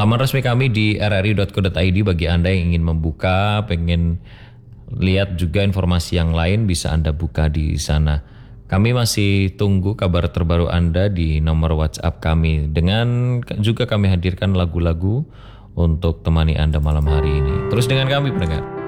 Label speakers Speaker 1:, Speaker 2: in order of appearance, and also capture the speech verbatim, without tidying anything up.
Speaker 1: laman resmi kami di r r i dot co dot i d bagi Anda yang ingin membuka, pengen lihat juga informasi yang lain bisa Anda buka di sana. Kami masih tunggu kabar terbaru Anda di nomor WhatsApp kami. Dengan juga kami hadirkan lagu-lagu untuk temani Anda malam hari ini. Terus dengan kami pendengar.